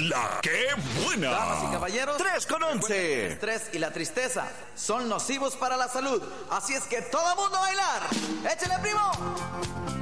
La que buena. Damas y caballeros, 3 con 11. el estrés y la tristeza son nocivos para la salud. Así es que todo mundo a bailar. ¡Échale, primo!